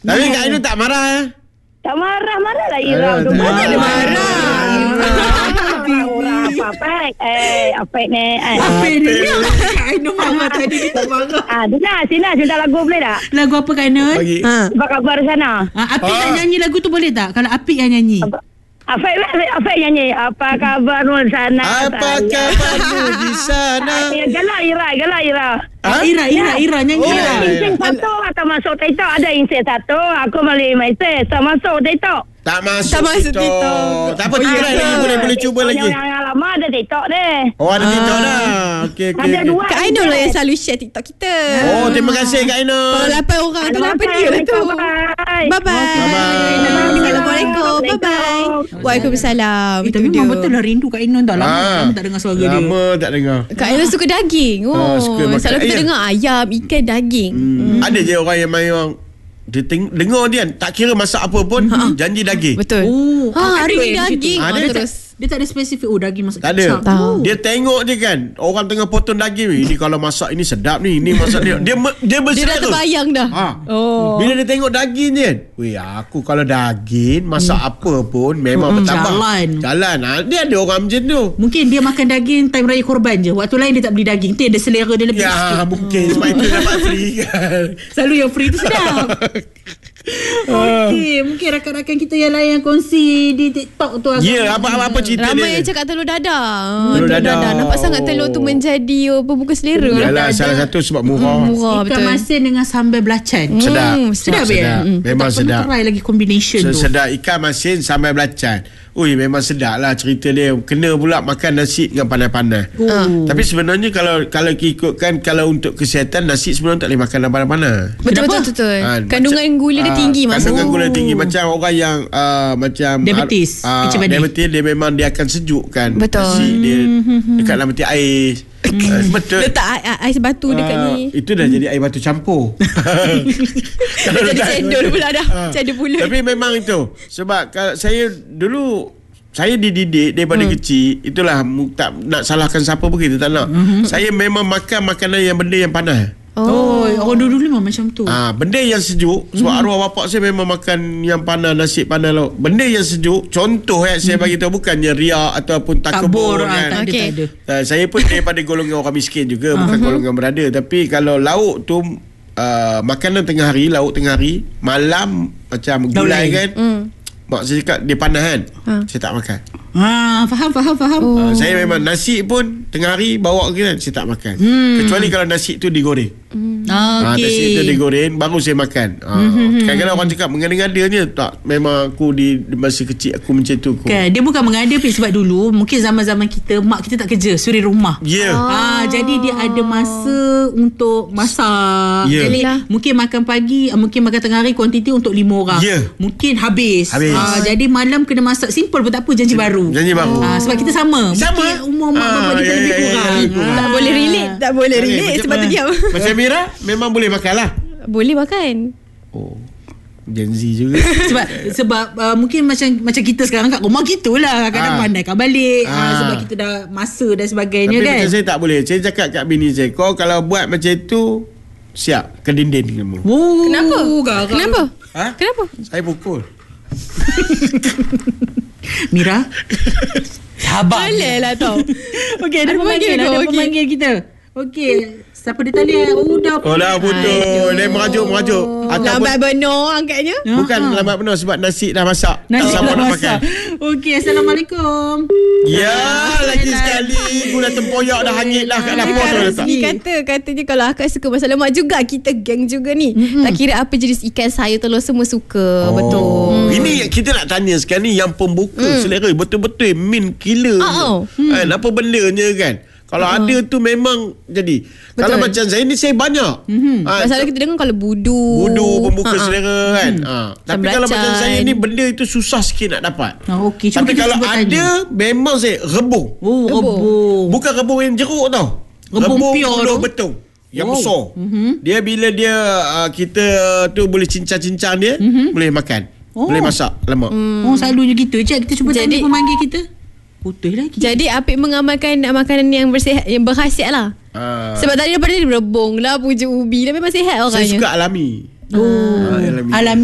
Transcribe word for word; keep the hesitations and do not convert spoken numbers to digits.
Tapi Kak Ainul tak marah eh? Tak marah-marah lah Ira. Aduh, tak Mana marah. marah. Orang apa-apa. Eh, apa ni? Apa ni? Kak Ainul marah tadi, dia tak marah. Ah, Dina, Sina, cerita lagu boleh tak? Lagu apa Kak Ainul? Bagi. Ha. Apa khabar sana? Ha, Apik Ah. nak nyanyi lagu tu boleh tak? Kalau Apik yang nyanyi. Apa apa nyanyi? Apa khabar Nur sana? Apa kabarmu di sana? Ah, galak Ira, galak Ira. Ha? Ira, Ira, Ira nyanyi Oh, Ira. ya, ya. Insting satu atau masuk TikTok ada insting satu. Aku beli mesej tak masuk TikTok. Tak masuk Tak masuk TikTok. TikTok. Tak apa, Oh, try ya. lagi. Boleh boleh cuba lagi. Yang, yang lama ada TikTok deh. Oh, ada TikTok dah. Okey, okey. Ada okey. dua. Kak Ainul lah yang selalu share TikTok kita. Oh, terima kasih Kak Ainul. Kalau lapan orang tu lapan dia lah tu. Bye. Bye-bye. Bye-bye. Assalamualaikum. Bye-bye. Waalaikumsalam. Eh, Itu tapi dia. memang betul lah rindu Kak Ainul dah lama, Ah. lama tak dengar suara dia. Lama tak dengar. Kak Ainul suka daging. Oh, Ah, suka makan. selalu kita Eh, dengar ayam, ikan, daging. Hmm. Ada je orang yang main orang dia teng- dengar dia tak kira masak apa pun janji daging. Betul. Oh, Ha, ada hari ni yang daging. macam tu. Ha, Ada Dia terus. tak, dia tak ada spesifik. Oh, daging masak Tak ada. kicap. Tahu. Dia tengok je kan orang tengah potong daging ni. Ini kalau masak ini sedap ni. Ini masak dia. Dia me- dia Dia dah berselera. terbayang dah. Ha. Oh. Bila dia tengok daging je kan. Weh, aku kalau daging masak Hmm. apa pun memang Hmm, bertambah. jalan. Jalan. Ha, dia ada orang macam tu. Mungkin dia makan daging time raya korban je. Waktu lain dia tak beli daging. Tu ada selera dia lebih sikit. Ya, mungkin sebab itu dapat free kan. Selalu yang free tu sedap. Okey, mungkin rakan-rakan kita yang lain yang kongsi di TikTok tu. Ya, apa apa, apa cerita Ramai dia? yang cakap telur dadah. Telur dadah. Nampak sangat telur tu menjadi apa bukan selera. Yalah, salah satu sebab murah. Murah Ikan betul. masin dengan sambal belacan. Sedap. Hmm, Sedap, sedap. ya? Hmm. Memang tak sedap. Tak pernah try lagi combination tu. Sedap ikan masin sambal belacan. Ui, memang sedap lah cerita dia. Kena pula makan nasi dengan panas-panas. Oh. Tapi sebenarnya kalau kalau ikutkan kalau untuk kesihatan nasi sebenarnya tak boleh makan yang panas-panas. Betul Kenapa? betul betul. Ah, Kandungan macam- gula dia ah, tinggi masa. Kandungan gula tinggi macam orang yang uh, macam Diabetes, uh, kecil badan. diabetes dia memang dia akan sejukkan Betul. nasi dia dekat dalam peti air. Uh, betul. Letak a- a- ais batu dekat Ah, ni. itu dah jadi air batu campur. Kalau Jadi letak- cendol pula dah. Ah. Cendol pula. Tapi memang itu. Sebab kalau saya dulu saya dididik daripada hmm. kecil, itulah mu- tak nak salahkan siapa pun kita tak nak. Hmm. Saya memang makan makanan yang benda yang panas. Oh, orang dulu memang macam tu. Ah, benda yang sejuk sebab Hmm. arwah bapak saya memang makan yang panas, nasi panas lauk. Benda yang sejuk, contoh eh, saya bagi tahu bukannya riak ataupun takabur Kabur, ah, kan. tak ada, Okey. tak ada. Uh, saya pun daripada golongan orang miskin juga, bukan golongan berada. Tapi kalau lauk tu uh, makanan tengah hari, lauk tengah hari, malam macam gulai lain. kan. Hmm. Mak saya cakap dia panas kan. Ha. Saya tak makan. Ha, faham, faham, faham. Oh. Uh, saya memang nasi pun tengah hari bawa ke kan, saya tak makan. Kecuali kalau nasi tu digoreng. Ah, Ah, nasi tu okey. digoreng baru saya makan. Ah, kadang-kadang orang cakap mengada-ngadanya tak. Memang aku di, di masa kecil aku macam tu. Aku. Kan, dia bukan mengada Pi, sebab dulu mungkin zaman-zaman kita mak kita tak kerja, suri rumah. Ya. Yeah. Ah, jadi dia ada masa untuk masak. Ya. Jadi Yalah. mungkin makan pagi, ah, mungkin makan tengah hari kuantiti untuk lima orang. Ya. Mungkin habis. Habis. Ah, jadi malam kena masak simple pun tak apa, janji baru. Janji baru. Ah, sebab kita sama. Sama. Mungkin umur mak Ah, bapak kita ya, lebih ya, ya, kurang. lebih kurang. Tak boleh relate. Tak boleh Okey, relate macam sebab tu mana? diam. Macam Mira memang boleh makan lah. Boleh makan. Oh, Gen Z juga. sebab sebab uh, mungkin macam macam kita sekarang kat rumah gitulah, kadang Ah. pandaikan balik ah. Ah. sebab kita dah masa dan sebagainya. Tapi kan. macam saya tak boleh. Saya cakap kat bini saya, kau kalau buat macam tu, siap ke dinding kamu. Oh, Kenapa? garang. Kenapa? Ha? Kenapa? Saya pukul. Mira, sabar. Boleh lah tau. Okey, ada Ada pemanggil, pemanggil ada ke? Okey. pemanggil kita. Okey, siapa dia tanya? Oh, dah. Oh dah putus. Dia merajuk-merajuk. Lambat benar angkatnya. Bukan lambat benar sebab nasi dah masak. Nasi tak siapa dah nak masak. makan. Okey, Assalamualaikum. Ya, lagi sekali. Gula tempoyak dah hangit dah kat dapur tu letak. Ni kata katanya kalau akak suka masak lemak juga, kita geng juga ni. Mm-hmm. Tak kira apa jenis ikan, sayur, telur semua suka. Oh. Betul. Ini yang kita nak tanya sekarang ni yang pembuka mm. selera betul-betul min killer. Oh, oh. Hmm. Kan, apa bendanya kan? Kalau uh. ada tu memang jadi. Betul. Kalau macam saya ni saya banyak. Mm-hmm. Ha, Masalah kita dengar kalau budu. Budu pembuka Ha-ha. selera kan. Ha. Tapi kalau belacan. macam saya ni benda itu susah sikit nak dapat. Oh, okey, cuba Tapi kita kalau cuba ada tanya. memang saya rebung. Oh, Rebung. rebung. Bukan rebung yang jeruk tau. Rebung pure buluh tu? betung. Yang Wow. besar. Mhm. Dia bila dia uh, kita tu boleh cincang-cincang dia, boleh makan. Oh. Boleh masak lemak. Oh, selalunya gitu. Cik, kita cuba Jadi- tanya pemanggil kita. Putih lagi. Jadi Apik mengamalkan makanan yang bersihat, yang berkhasiat lah. Ah. Sebab tadi daripada dia berebung lah, puja ubi lah, memang sihat Saya orangnya. suka alami. Oh, Ah, alami. alami.